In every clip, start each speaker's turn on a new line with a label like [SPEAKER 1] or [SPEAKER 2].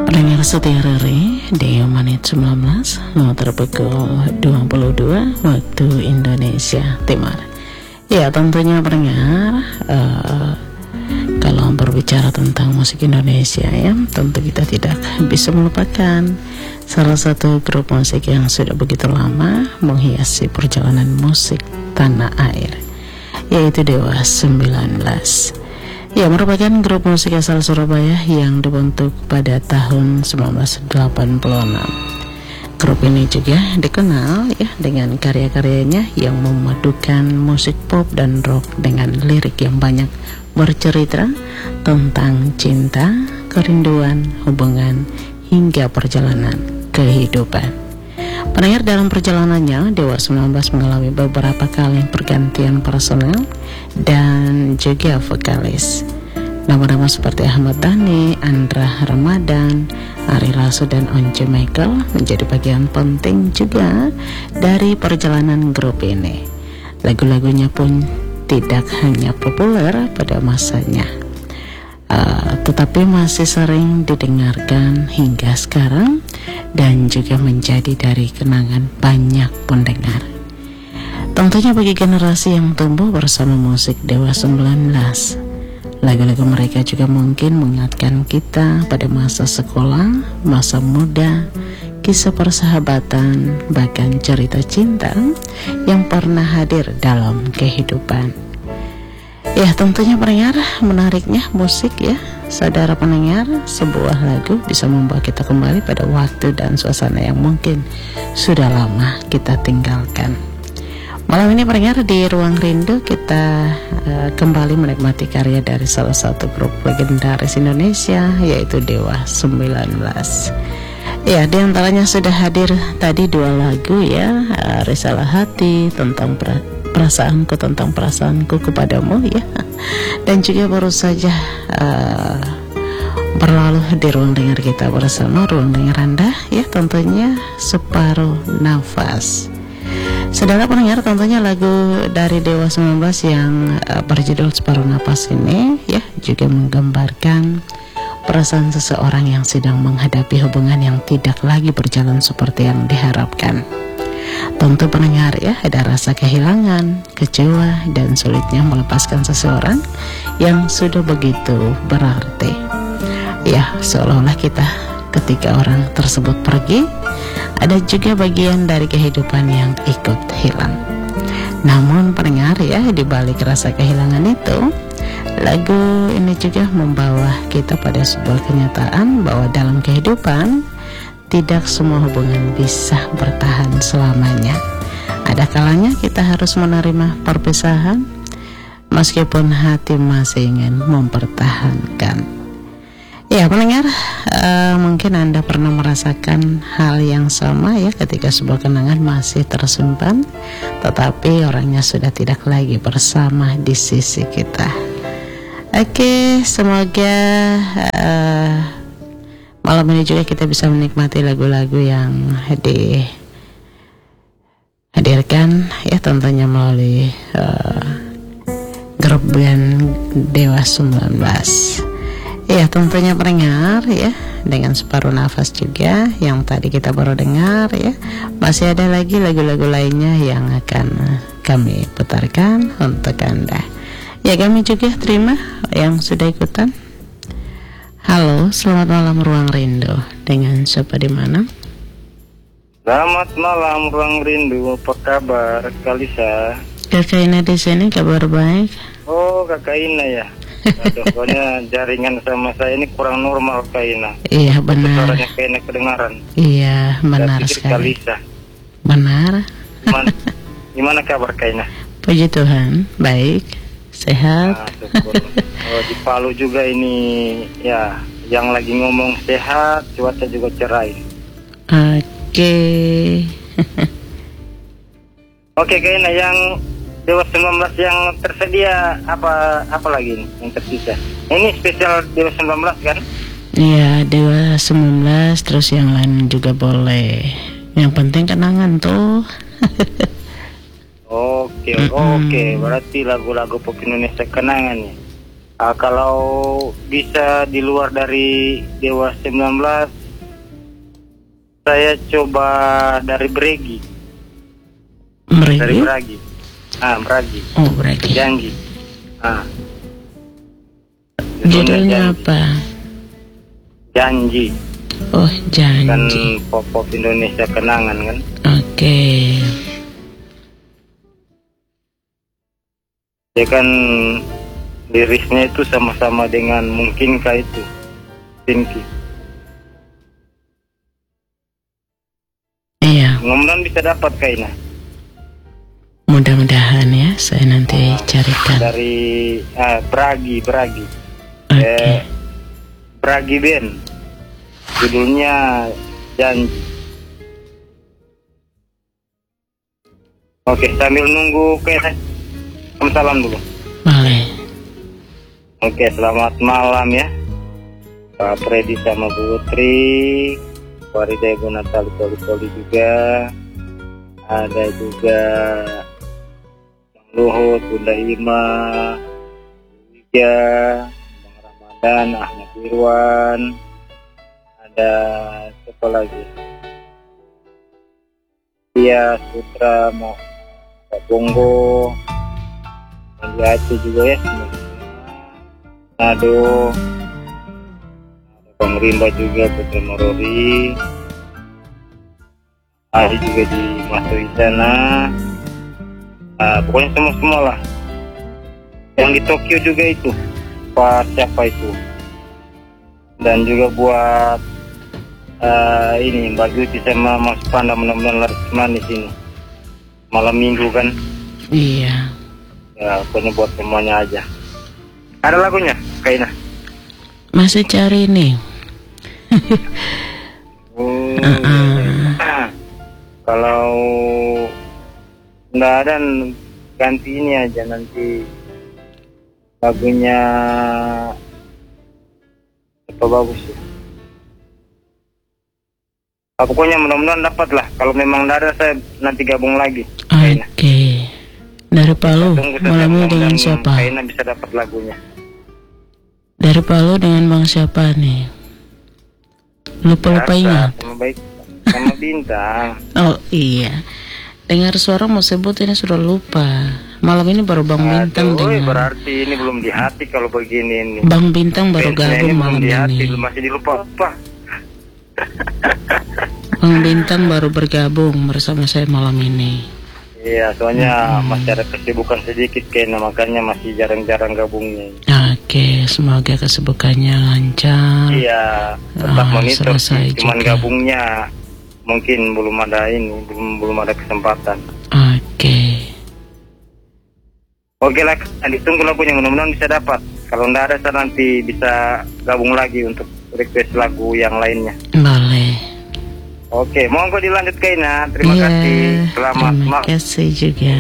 [SPEAKER 1] Pendengar setia RRI di menit 19 pukul 22 waktu Indonesia Timur. Ya, tentunya pendengar, kalau berbicara tentang musik Indonesia ya, tentu kita tidak bisa melupakan salah satu grup musik yang sudah begitu lama menghiasi perjalanan musik tanah air, yaitu Dewa 19. Ya, merupakan grup musik asal Surabaya yang dibentuk pada tahun 1986. Grup ini juga dikenal ya dengan karya-karyanya yang memadukan musik pop dan rock dengan lirik yang banyak bercerita tentang cinta, kerinduan, hubungan, hingga perjalanan kehidupan. Pendengar, dalam perjalanannya Dewa 19 mengalami beberapa kali pergantian personel dan juga vokalis. Nama-nama seperti Ahmad Dhani, Andra Ramadan, Ari Lasso, dan Once Michael menjadi bagian penting juga dari perjalanan grup ini. Lagu-lagunya pun tidak hanya populer pada masanya, tetapi masih sering didengarkan hingga sekarang dan juga menjadi dari kenangan banyak pendengar. Tentunya bagi generasi yang tumbuh bersama musik Dewa 19, lagu-lagu mereka juga mungkin mengingatkan kita pada masa sekolah, masa muda, kisah persahabatan, bahkan cerita cinta yang pernah hadir dalam kehidupan. Ya, tentunya pendengar, menariknya musik ya, saudara pendengar, sebuah lagu bisa membawa kita kembali pada waktu dan suasana yang mungkin sudah lama kita tinggalkan. Malam ini pendengar, di Ruang Rindu kita kembali menikmati karya dari salah satu grup legendaris Indonesia, yaitu Dewa 19. Ya, diantaranya sudah hadir tadi dua lagu ya, Risalah Hati tentang perasaanku, tentang perasaanku kepadamu ya, dan juga baru saja berlalu di ruang dengar kita bersama ruang dengar Anda ya, tentunya Separuh Nafas. Saudara pendengar, tentunya lagu dari Dewa 19 yang berjudul Separuh Nafas ini ya juga menggambarkan perasaan seseorang yang sedang menghadapi hubungan yang tidak lagi berjalan seperti yang diharapkan. Tentu pendengar ya, ada rasa kehilangan, kecewa, dan sulitnya melepaskan seseorang yang sudah begitu berarti. Ya, seolah-olah kita ketika orang tersebut pergi, ada juga bagian dari kehidupan yang ikut hilang. Namun pendengar ya, di balik rasa kehilangan itu, lagu ini juga membawa kita pada sebuah kenyataan bahwa dalam kehidupan tidak semua hubungan bisa bertahan selamanya. Ada kalanya kita harus menerima perpisahan, meskipun hati masih ingin mempertahankan. Ya pendengar, mungkin Anda pernah merasakan hal yang sama ya, ketika sebuah kenangan masih tersimpan, tetapi orangnya sudah tidak lagi bersama di sisi kita. Oke, semoga malam ini juga kita bisa menikmati lagu-lagu yang dihadirkan ya, tentunya melalui grup band Dewa 19. Ya, tentunya pendengar ya, dengan Separuh Nafas juga yang tadi kita baru dengar ya, masih ada lagi lagu-lagu lainnya yang akan kami putarkan untuk Anda. Ya, kami juga terima yang sudah ikutan. Halo, selamat malam Ruang Rindu. Dengan siapa di mana?
[SPEAKER 2] Selamat malam Ruang Rindu. Apa kabar, Kalisa?
[SPEAKER 1] Kakak Ina di sini, kabar baik.
[SPEAKER 2] Oh, Kakak Ina ya. Pokoknya jaringan sama saya ini kurang normal, Kak Ina.
[SPEAKER 1] Iya, benar.
[SPEAKER 2] Suaranya Kak Ina kedengaran.
[SPEAKER 1] Iya, benar sekali.
[SPEAKER 2] Kalisa.
[SPEAKER 1] Benar.
[SPEAKER 2] Gimana kabar Kak Ina?
[SPEAKER 1] Puji Tuhan, baik, sehat.
[SPEAKER 2] Syukur. Oh, di Palu juga ini ya, yang lagi ngomong sehat, cuaca juga cerah.
[SPEAKER 1] Oke.
[SPEAKER 2] Oke Kak Ina, yang Dewa 19 yang tersedia apa lagi nih yang tersisa? Ini spesial Dewa 19 kan?
[SPEAKER 1] Iya, Dewa 19, terus yang lain juga boleh. Yang penting kenangan tuh.
[SPEAKER 2] Oke, berarti lagu-lagu pop Indonesia kenangan ya. Kalau bisa di luar dari Dewa 19, saya coba dari Bregi. Dari
[SPEAKER 1] Mereka?
[SPEAKER 2] Bragi. Bragi.
[SPEAKER 1] Oh, Bragi.
[SPEAKER 2] Janji.
[SPEAKER 1] Judulnya apa?
[SPEAKER 2] Janji.
[SPEAKER 1] Oh,
[SPEAKER 2] Kan
[SPEAKER 1] Janji.
[SPEAKER 2] pop Indonesia kenangan kan.
[SPEAKER 1] Oke.
[SPEAKER 2] Dia kan lirisnya itu sama-sama dengan Mungkinkah itu Pinky.
[SPEAKER 1] Iya,
[SPEAKER 2] Mudah-mudahan bisa dapat Kaina.
[SPEAKER 1] mudah-mudahan ya, saya nanti carikan.
[SPEAKER 2] Dari Bragi.
[SPEAKER 1] Oke.
[SPEAKER 2] Bragi Band. Judulnya Janji. Oke, sambil nunggu Kaina, salam dulu.
[SPEAKER 1] Boleh.
[SPEAKER 2] Oke, selamat malam ya Pak Freddy sama Bu Putri, Warida Ibu Natali Poli juga, ada juga Bang Luhut, Bunda Ima, Wiga, Bang Ramadan, Ahmad Irwan, ada siapa lagi? Iya, Sutra, Pak Bongo, di Aceh juga ya, Nado, Bang Rimba juga, Putri Morori, Ali juga di Masui sana. Pokoknya semua lah. Yang di Tokyo juga itu, Pak siapa itu? Dan juga buat ini Mbak Juti sama Mas Panda, mudah-mudahan laris manis ini. Malam Minggu kan?
[SPEAKER 1] Iya.
[SPEAKER 2] Ya, pokoknya buat semuanya aja. Ada lagunya, Kaina?
[SPEAKER 1] Masih cari nih.
[SPEAKER 2] Kalau nggak ada, ganti ini aja nanti lagunya apa bagus ya. Pokoknya mudah-mudahan dapat lah. Kalau memang nggak ada, saya nanti gabung lagi.
[SPEAKER 1] Oke. Dari Palu, malam ini dengan siapa?
[SPEAKER 2] Kaina bisa dapat lagunya.
[SPEAKER 1] Dari Palu dengan Bang siapa nih? Lupa ingat.
[SPEAKER 2] Sama Bintang.
[SPEAKER 1] Oh iya. Dengar suara mau sebut ini sudah lupa. Malam ini baru Bang Bintang dengan.
[SPEAKER 2] Berarti ini belum di hati kalau begini ini.
[SPEAKER 1] Bang Bintang baru gabung malam
[SPEAKER 2] di hati,
[SPEAKER 1] ini.
[SPEAKER 2] masih dilupa.
[SPEAKER 1] Bang Bintang baru bergabung bersama saya malam ini.
[SPEAKER 2] Iya, soalnya masih ada kesibukan sedikit kayaknya, makanya masih jarang-jarang gabungnya.
[SPEAKER 1] Oke, semoga kesibukannya lancar.
[SPEAKER 2] Iya, tetap monitor sih, cuman
[SPEAKER 1] juga.
[SPEAKER 2] Gabungnya mungkin belum ada ini, belum ada kesempatan. Oke lah, ditunggu lagunya, mudah-mudahan bisa dapat. Kalau nggak ada, saya nanti bisa gabung lagi untuk request lagu yang lainnya.
[SPEAKER 1] Boleh.
[SPEAKER 2] Oke, monggo dilanjut Kaina. Terima kasih. Selamat malam.
[SPEAKER 1] Terima kasih juga.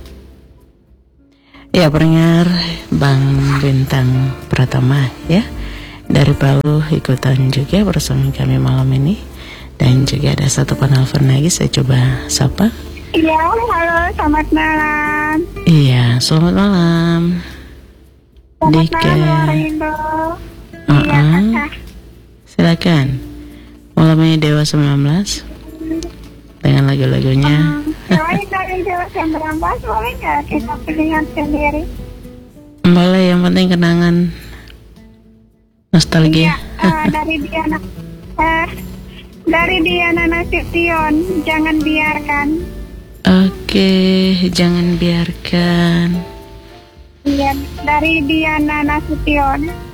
[SPEAKER 1] Ya, pendengar Bang Bintang Pratama ya dari Palu ikutan juga bersama kami malam ini. Dan juga ada satu penelpon lagi, saya coba sapa.
[SPEAKER 3] Iya, halo, selamat malam.
[SPEAKER 1] Iya, selamat malam.
[SPEAKER 3] Selamat malam, Rindo. Iya, kakak.
[SPEAKER 1] Silakan. Malam ini Dewa 19 dengan lagu-lagunya.
[SPEAKER 3] Selain dari Dewa 19, boleh nggak kita pilihan sendiri?
[SPEAKER 1] Boleh, yang penting kenangan nostalgia.
[SPEAKER 3] Iya, dari Diana Nasution, Jangan Biarkan.
[SPEAKER 1] Oke, Jangan Biarkan.
[SPEAKER 3] Iya, dari Diana Nasution.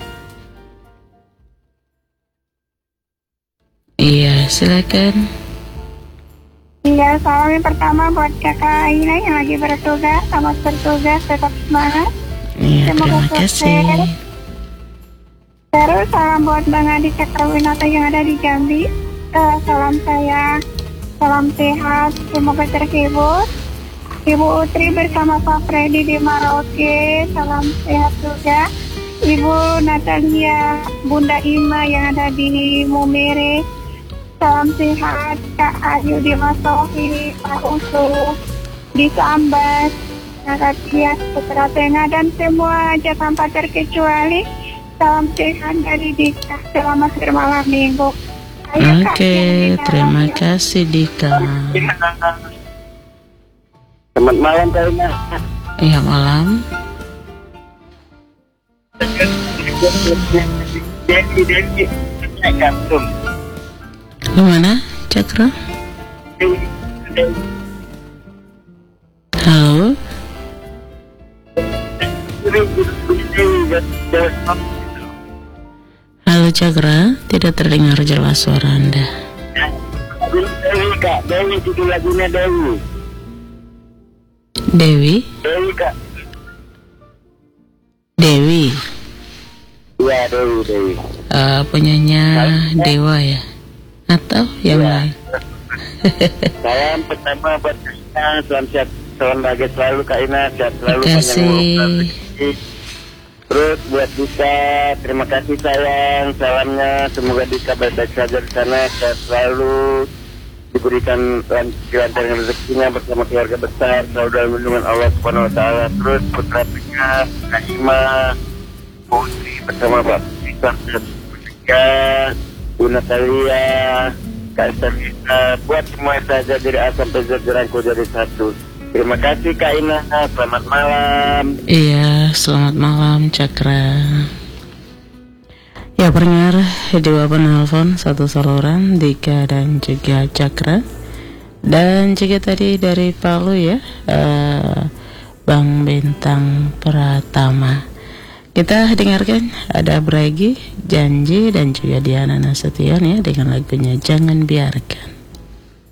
[SPEAKER 1] Iya, silakan.
[SPEAKER 3] Iya, salam yang pertama buat kakak Aina yang lagi bertugas. Selamat bertugas, tetap semangat.
[SPEAKER 1] Iya,
[SPEAKER 3] Semoga
[SPEAKER 1] terima kasih.
[SPEAKER 3] sukses. Terus salam buat Bang Adi Cakrawinata yang ada di Jambi. Salam saya, salam sehat, semoga terhibur. Ibu Utri bersama Pak Freddy di Maroke, salam sehat juga. Ibu Natalia, Bunda Ima yang ada di Mumere, salam sehat. Kak Ayu di Masohi, Pak Usu di Sambas, Naratia, Putra Tengah, dan semua aja tanpa terkecuali. Salam sehat dari Dika. Selamat bermalam minggu. Ayo, Kak,
[SPEAKER 1] Oke,
[SPEAKER 3] yang di
[SPEAKER 1] terima
[SPEAKER 3] dalam,
[SPEAKER 1] kasih Dika.
[SPEAKER 2] Selamat malam Kak Ina.
[SPEAKER 1] Iya, malam.
[SPEAKER 2] Dewi Kantum.
[SPEAKER 1] Gimana, Cakra? Halo? Halo Cakra, tidak terdengar jelas suara Anda.
[SPEAKER 2] Dewi Kak, Dewi judul lagunya Dewi.
[SPEAKER 1] Dewi?
[SPEAKER 2] Dewi Kak.
[SPEAKER 1] Dewi?
[SPEAKER 2] Iya Dewi.
[SPEAKER 1] Penyanyi Dewa ya? Atau yang lain?
[SPEAKER 2] Salam pertama buat Kak Ina, salam sehat, salam bahagia selalu Kak Ina, sehat selalu
[SPEAKER 1] Terima kasih.
[SPEAKER 2] panjang umur. Terus buat Dika, terima kasih sayang, salamnya semoga Dika baik-baik saja di sana, sehat selalu, diberikan kelancaran rezekinya bersama keluarga besar, selalu dalam lindungan Allah Subhanahu Wa Taala. Terus putra Dika, Kak Ima, Putri bersama Pak Dika, Dika, Bu Natalia, Kak Sarita, buat semua saja dari A sampai Z dirangkul jadi satu. Terima kasih Kak Ina, selamat malam.
[SPEAKER 1] Iya, selamat malam Cakra. Ya, pendengar dua penelpon, satu saluran, Dika dan juga Cakra. Dan juga tadi dari Palu ya, Bang Bintang Pratama. Kita dengarkan ada Bragi, Janji, dan juga Diana Nasution ya dengan lagunya Jangan Biarkan.